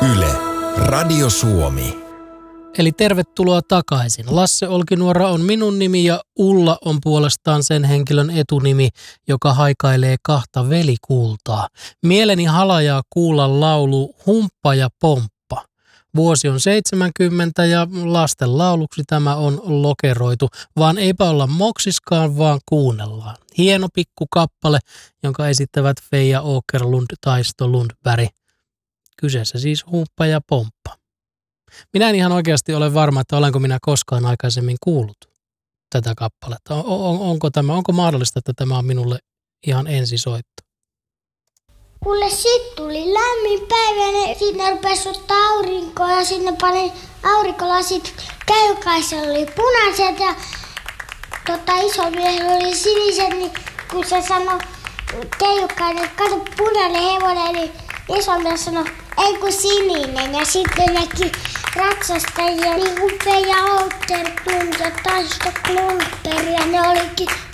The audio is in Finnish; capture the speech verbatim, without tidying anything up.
Yle, Radio Suomi. Eli tervetuloa takaisin. Lasse Olkinuora on minun nimi ja Ulla on puolestaan sen henkilön etunimi, joka haikailee kahta velikultaa. Mieleni halajaa kuulla laulu Humppa ja Pomppa. Vuosi on seitsemänkymmentä ja lasten lauluksi tämä on lokeroitu, vaan eipä olla moksiskaan, vaan kuunnellaan. Hieno pikku kappale, jonka esittävät Feija Åkerlund, Taisto Lundberg. Kyseessä siis Humppa ja Pomppa. Minä en ihan oikeasti ole varma, että olenko minä koskaan aikaisemmin kuullut tätä kappaletta. On, on, onko, tämä, onko mahdollista, että tämä on minulle ihan ensisoitto? Kuule, sit tuli lämmin päivä ja sinne rupesi ottaa aurinkoa ja sinne pani aurinkolasit. Käykäisellä oli punaiset ja tota, isomiehellä oli siniset, niin kun se sanoi Keijukainen, että kato punainen hevonen, niin isomies sanoi, ei kun sininen. Ja sitten näki ratsastajia, niin kuin Feija Åkerlund ja Taisto Lundberg, ja ne olikin